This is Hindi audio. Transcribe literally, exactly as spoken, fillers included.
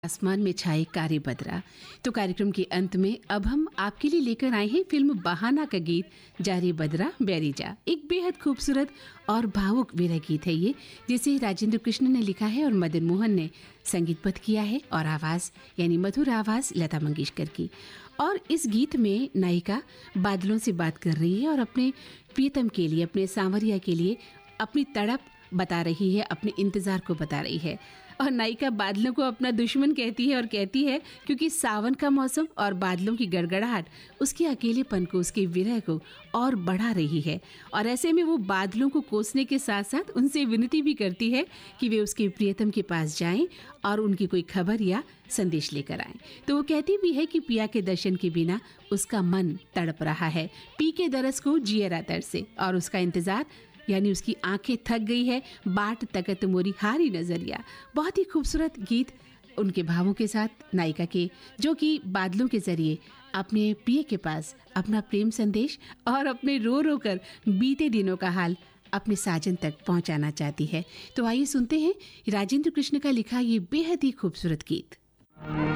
आसमान में छाए कारे बदरा। तो कार्यक्रम के अंत में अब हम आपके लिए लेकर आए हैं फिल्म बहाना का गीत जारे बदरा बैरी जा। एक बेहद खूबसूरत और भावुक विरह गीत है ये, जिसे राजेंद्र कृष्ण ने लिखा है और मदन मोहन ने संगीतबद्ध किया है और आवाज यानी मधुर आवाज लता मंगेशकर की। और इस गीत में नायिका बादलों से बात कर रही है और अपने प्रियतम के लिए, अपने सांवरिया के लिए अपनी तड़प बता रही है, अपने इंतजार को बता रही है। और नायिका बादलों को अपना दुश्मन कहती है और कहती है क्योंकि सावन का मौसम और बादलों की गड़गड़ाहट उसके अकेलेपन को, उसके विरह को और बढ़ा रही है। और ऐसे में वो बादलों को कोसने के साथ साथ उनसे विनती भी करती है कि वे उसके प्रियतम के पास जाएं और उनकी कोई खबर या संदेश लेकर आएं। तो वो कहती भी है कि पिया के दर्शन के बिना उसका मन तड़प रहा है, पी के दरस को जियरा तरसे और उसका इंतजार यानी उसकी आंखें थक गई है, बाट तकत मोरी हारी नजरिया। बहुत ही खूबसूरत गीत उनके भावों के साथ नायिका के, जो कि बादलों के जरिए अपने प्रिय के पास अपना प्रेम संदेश और अपने रो रो कर बीते दिनों का हाल अपने साजन तक पहुंचाना चाहती है। तो आइए सुनते हैं राजेंद्र कृष्ण का लिखा ये बेहद ही खूबसूरत गीत।